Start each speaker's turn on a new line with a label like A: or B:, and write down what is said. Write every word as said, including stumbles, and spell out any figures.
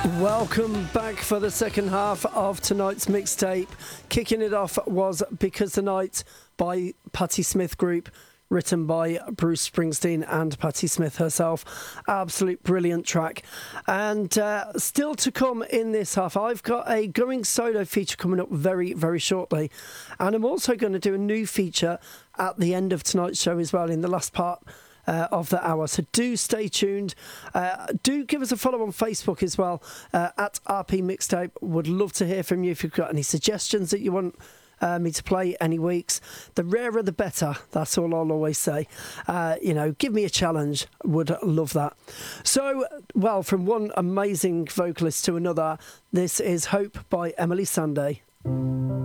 A: Welcome back for the second half of tonight's mixtape. Kicking it off was Because the Night by Patti Smith Group, written by Bruce Springsteen and Patti Smith herself. Absolute brilliant track. And uh, still to come in this half, I've got a Going Solo feature coming up very, very shortly. And I'm also going to do a new feature at the end of tonight's show as well, in the last part Uh, of the hour. So do stay tuned. Uh, do give us a follow on Facebook as well, uh, at R P Mixtape. Would love to hear from you if you've got any suggestions that you want uh, me to play any weeks. The rarer the better. That's all I'll always say. Uh, you know, give me a challenge. Would love that. So, well, from one amazing vocalist to another, this is Hope by Emily Sandé.